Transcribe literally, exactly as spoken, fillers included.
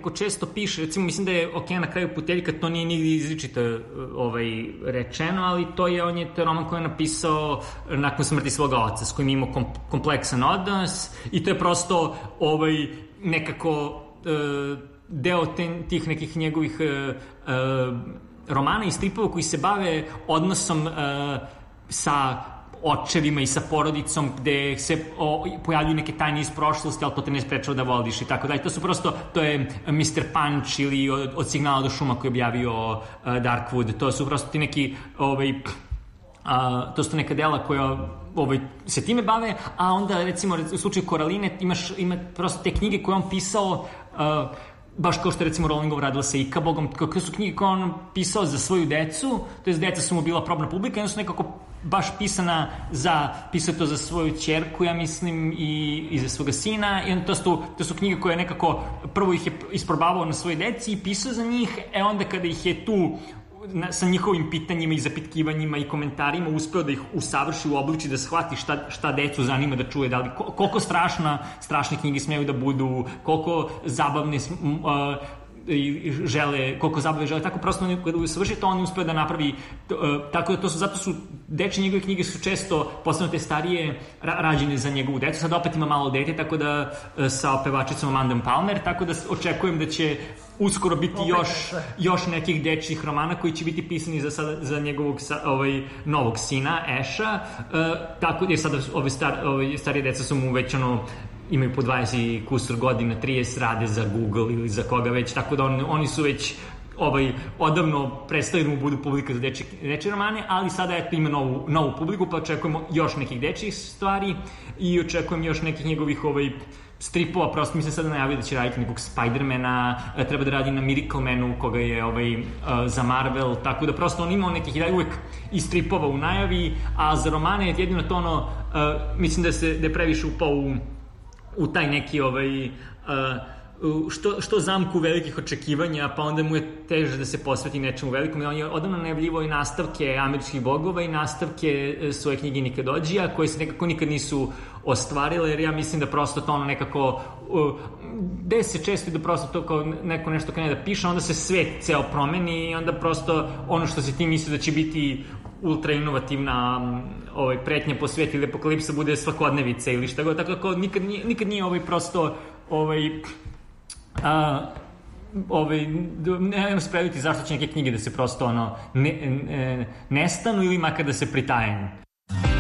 nekako često piše, recimo mislim da je Okean na kraju puteljka, to nije nigdje izričito ovaj, rečeno, ali to je, on je, to je roman koji je napisao nakon smrti svoga oca, s kojim je imao kom, kompleksan odnos i to je prosto ovaj, nekako uh, deo ten, tih nekih njegovih uh, uh, romana i stripova koji se bave odnosom uh, sa očevima i sa porodicom gde se o, pojavljuju neke tajne iz prošlosti, ali to te ne sprečava da voliš i tako dalje. To su prosto, to je mister Punch ili od, od Signala do šuma koji je objavio uh, Darkwood. To su prosto ti neki ovaj, uh, to su neka dela koja ovaj, se time bave, a onda recimo u slučaju Koraline imaš, ima prosto te knjige koje on pisao uh, baš kao što je recimo Rowlingov radila sa Ikabogom, kako su knjige koje on pisao za svoju decu, to je deca su mu bila probna publika i onda su nekako baš pisana za, pisao to za svoju ćerku, ja mislim, i, i za svoga sina, i onda to su, to su knjige koje nekako, prvo ih je isprobavao na svojoj deci i pisao za njih, e onda kada ih je tu na, sa njihovim pitanjima i zapitkivanjima i komentarima uspeo da ih usavrši u obliči, da shvati šta, šta decu zanima da čuje, da li, koliko strašna, strašne knjige smeju da budu, koliko zabavne uh, i žele, koliko zabave žele, tako prosto kada usavrši to, on je uspeo da napravi uh, tako da to su, zato su dečje njegove knjige su često postanute starije ra, rađene za njegovu decu, sad opet ima malo dete, tako da uh, sa pevačicom Amandom Palmer, tako da očekujem da će uskoro biti još, još nekih dečjih romana koji će biti pisani za, sada, za njegovog ovaj, novog sina, Asha, uh, tako jer sada ove, star, ove starije deca su mu već ono imaju po dvadeset kusur godina, trideset, rade za Google ili za koga već, tako da on, oni su već ovaj, odavno prestali da mu budu publika za dečje, dečje romane, ali sada eto ima novu, novu publiku, pa očekujemo još nekih dečjih stvari i očekujem još nekih njegovih ovaj, stripova, prosto mislim sada najavio da će raditi nekog Spidermana, treba da radi na Miracle Manu koga je ovaj, uh, za Marvel, tako da prosto on imao nekih ideja uvek i stripova u najavi, a za romane je jedino to ono, uh, mislim da, se, da je previše upao u u taj neki ovaj, uh, što, što zamku velikih očekivanja, pa onda mu je teže da se posveti nečemu velikom. I on je odavno najavljivao i nastavke Američkih bogova i nastavke svoje knjige Nikedođija, koje se nekako nikad nisu ostvarile, jer ja mislim da prosto to ono nekako uh, desi se često da prosto to kao neko nešto krene da piše, onda se svet ceo promeni i onda prosto ono što se ti misli da će biti ultra inovativna ovaj, pretnja po svijetu ili apokalipsa bude svakodnevica ili šta god, tako da kao nikad nije, nikad nije ovaj prosto ovaj, a, ovaj, nemam se predviditi zašto će neke knjige da se prosto ono ne, ne, nestanu ili makar da se pritajenu.